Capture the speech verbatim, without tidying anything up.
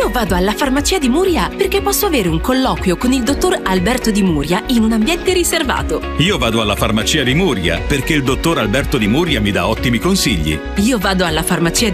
Io vado alla farmacia di Muria perché posso avere un colloquio con il dottor Alberto Di Muria in un ambiente riservato. Io vado alla farmacia di Muria perché il dottor Alberto Di Muria mi dà ottimi consigli. Io vado alla farmacia